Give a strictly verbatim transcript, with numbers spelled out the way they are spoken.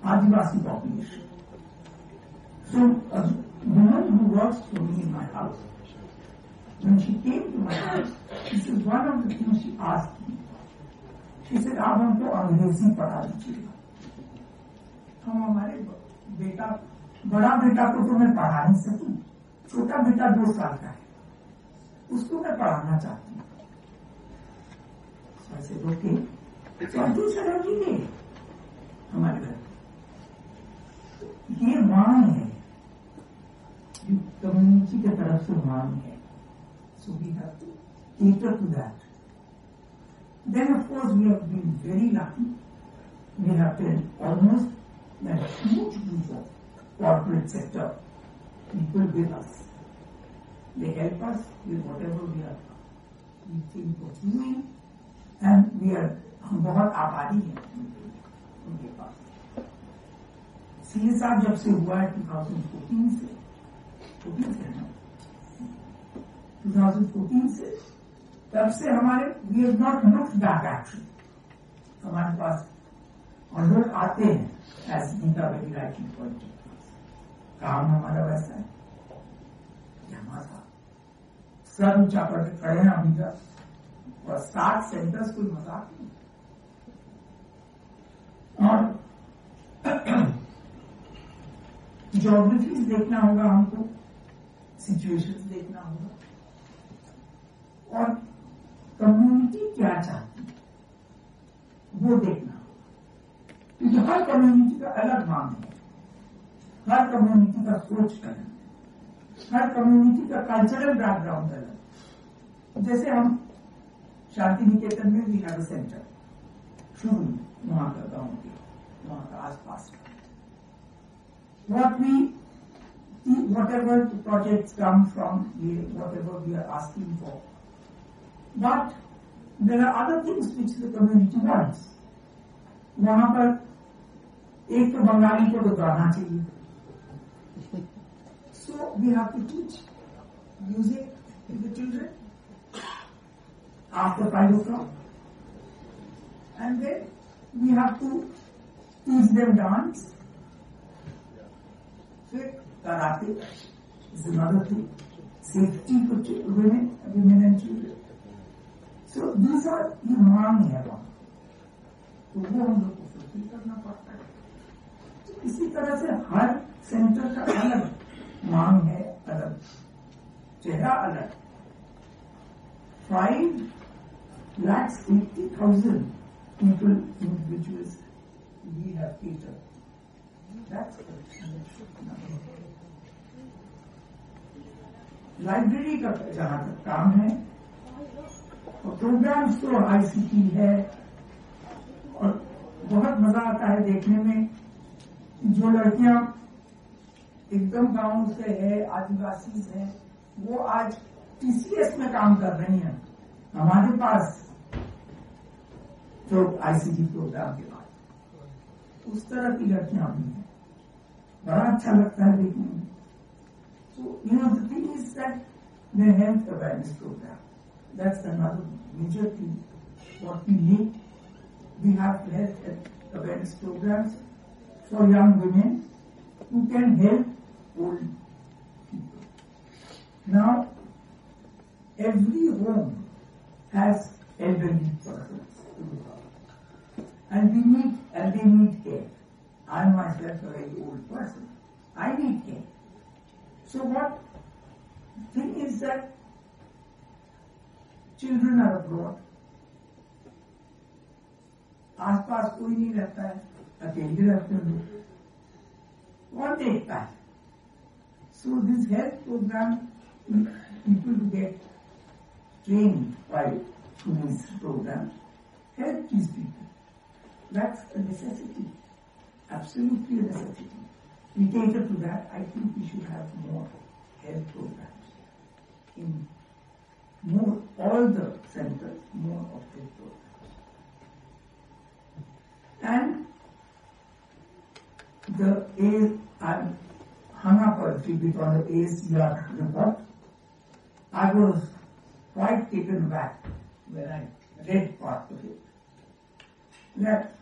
Adivasi population. So a woman who works for me in my house, when she came to my house, this is one of the things she asked me. She said, आप हमको अंग्रेजी पढ़ा दीजिएगा. हम हमारे बेटा, बड़ा बेटा को तो मैं पढ़ा नहीं सकती, छोटा बेटा दो साल का है, उसको मैं पढ़ाना चाहती हूँ. ऐसे रोके और दूसरा ये हमारे घर ये मांग है, कम्युनिटी की तरफ से मांग है. So we have to cater to that. Then of course we have been very lucky. We have been almost a huge group of corporate sector people with us. They help us with whatever we are we think of doing, and we are हम बहुत आभारी हैं उनके पास. CA साहब जब से हुआ है twenty fourteen से fourteen से ना twenty fourteen से तब से हमारे we have not looked back actually. हमारे पास और लोग आते हैं as Nika very rightly pointed out. काम हमारा वैसा है हमारा सर ऊंचा पर खड़े हैं अभी तक और सात सेंटर्स कोई मजाक नहीं. और ज्योग्राफीज देखना होगा हमको, सिचुएशंस देखना होगा और कम्युनिटी क्या चाहती है वो देखना होगा. क्योंकि हर कम्युनिटी का अलग मांग है, हर कम्युनिटी का सोच अलग है, हर कम्युनिटी का कल्चरल बैकग्राउंड अलग. जैसे हम शांति निकेतन में भी हैव अ सेंटर शुरू वहां का गांव के वहां का आसपास का. What we, whatever the projects come from, whatever we are asking for. But there are other things which the community wants. वहां पर एक तो बंगाली को तो गाना चाहिए. So we have to teach music to the children after five o'clock. And then we have to teach them dance. Karate is another thing. Safety for women, women and children. So these are the मांग है वहाँ, तो वो हम लोग को fulfil करना पड़ता है. तो इसी तरह से हर सेंटर का अलग मांग है, अलग चेहरा अलग. Five lakhs eighty thousand people, individuals we have catered. That's library का जहां तक काम है और प्रोग्राम्स तो आईसीटी है और बहुत मजा आता है देखने में. जो लड़कियां एकदम गांव से है, आदिवासी है, वो आज टीसीएस में काम कर रही हैं हमारे पास तो आईसीटी प्रोग्राम के बाद. उस तरह की लड़कियां भी हैं, बड़ा अच्छा लगता है देखने में. So, you know, the thing is that the health awareness program, that's another major thing. What we need, we have health awareness programs for young women who can help old people. Now, every home has elderly persons to look after. And we need, and they need care. I myself a very old person. I need care. So what thing is that children are abroad. आसपास कोई नहीं रहता है, अकेले रहते हैं लोग, कौन देखता है. So this health program, people who get trained by through these programs help these people. That's a necessity, absolutely a necessity. We cater to that. I think we should have more health programs in more, all the centers, more of health programs. And the A, I hung up a little bit on the A C R report. I was quite taken aback when I read part of it. That